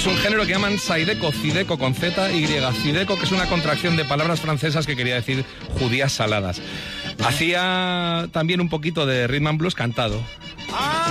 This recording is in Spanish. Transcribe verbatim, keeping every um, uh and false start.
un género que llaman Zydeco, Zydeco con Z, Y, Zydeco, que es una contracción de palabras francesas que quería decir judías saladas. Hacía también un poquito de rhythm and blues cantado.